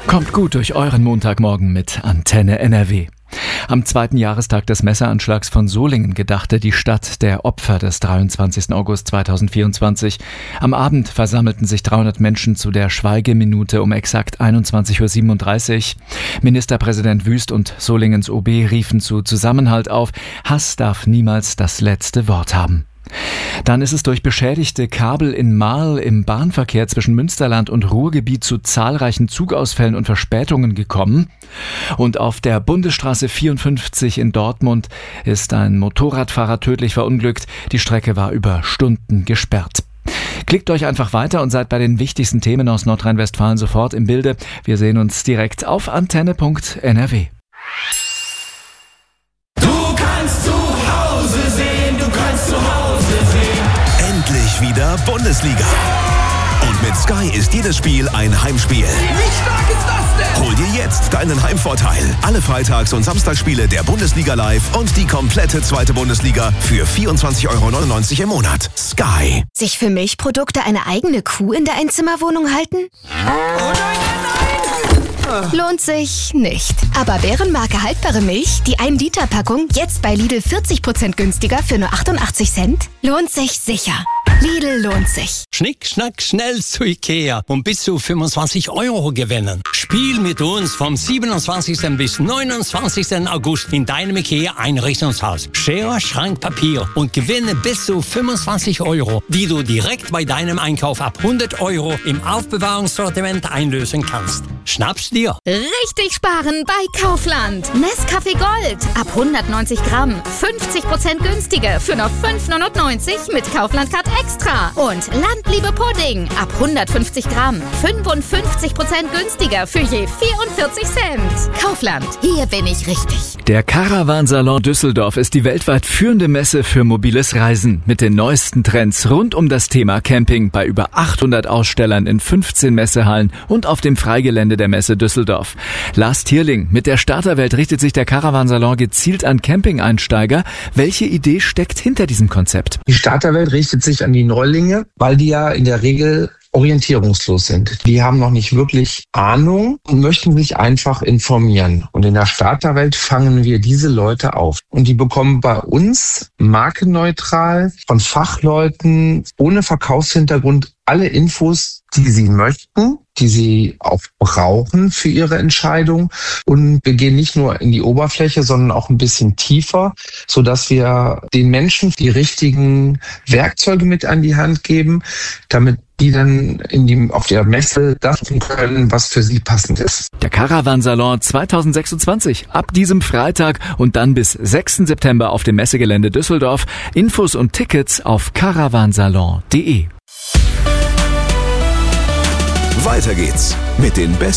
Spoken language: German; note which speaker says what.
Speaker 1: Kommt gut durch euren Montagmorgen mit Antenne NRW. Am 2. Jahrestag des Messeranschlags von Solingen gedachte die Stadt der Opfer des 23. August 2024. Am Abend versammelten sich 300 Menschen zu der Schweigeminute um exakt 21.37 Uhr. Ministerpräsident Wüst und Solingens OB riefen zu Zusammenhalt auf. Hass darf niemals das letzte Wort haben. Dann ist es durch beschädigte Kabel in Marl im Bahnverkehr zwischen Münsterland und Ruhrgebiet zu zahlreichen Zugausfällen und Verspätungen gekommen. Und auf der Bundesstraße 54 in Dortmund ist ein Motorradfahrer tödlich verunglückt. Die Strecke war über Stunden gesperrt. Klickt euch einfach weiter und seid bei den wichtigsten Themen aus Nordrhein-Westfalen sofort im Bilde. Wir sehen uns direkt auf antenne.nrw.
Speaker 2: Endlich wieder Bundesliga. Und mit Sky ist jedes Spiel ein Heimspiel.
Speaker 3: Wie stark ist das denn?
Speaker 2: Hol dir jetzt deinen Heimvorteil. Alle Freitags- und Samstagsspiele der Bundesliga live und die komplette zweite Bundesliga für 24,99 € im Monat. Sky.
Speaker 4: Sich für Milchprodukte eine eigene Kuh in der Einzimmerwohnung halten?
Speaker 3: Oh nein!
Speaker 4: Lohnt sich nicht. Aber Bärenmarke haltbare Milch, die 1-Liter-Packung, jetzt bei Lidl 40% günstiger für nur 88 Cent? Lohnt sich sicher. Lidl lohnt sich.
Speaker 5: Schnick, schnack, schnell zu Ikea und bis zu 25 € gewinnen. Spiel mit uns vom 27. bis 29. August in deinem Ikea-Einrichtungshaus. Schere, Schrank, Papier und gewinne bis zu 25 €, die du direkt bei deinem Einkauf ab 100 € im Aufbewahrungssortiment einlösen kannst. Schnapp's dir.
Speaker 6: Richtig sparen bei Kaufland. Nescafé Gold ab 190 Gramm. 50% günstiger für nur 5,99 mit Kaufland-Card Extra. Und Landliebe Pudding ab 150 Gramm. 55% günstiger für je 44 Cent. Kaufland, hier bin ich richtig.
Speaker 1: Der Caravansalon Düsseldorf ist die weltweit führende Messe für mobiles Reisen mit den neuesten Trends rund um das Thema Camping bei über 800 Ausstellern in 15 Messehallen und auf dem Freigelände der Messe Düsseldorf. Lars Thierling, mit der Starterwelt richtet sich der Caravansalon gezielt an Camping-Einsteiger. Welche Idee steckt hinter diesem Konzept?
Speaker 7: Die Starterwelt richtet sich an die Neulinge, weil die ja in der Regel orientierungslos sind. Die haben noch nicht wirklich Ahnung und möchten sich einfach informieren. Und in der Starterwelt fangen wir diese Leute auf. Und die bekommen bei uns markenneutral von Fachleuten ohne Verkaufshintergrund alle Infos, die sie möchten, die sie auch brauchen für ihre Entscheidung. Und wir gehen nicht nur in die Oberfläche, sondern auch ein bisschen tiefer, sodass wir den Menschen die richtigen Werkzeuge mit an die Hand geben, damit die dann auf der Messe das tun können, was für sie passend ist.
Speaker 1: Der Caravansalon 2026 ab diesem Freitag und dann bis 6. September auf dem Messegelände Düsseldorf. Infos und Tickets auf caravansalon.de.
Speaker 2: Weiter geht's mit den besten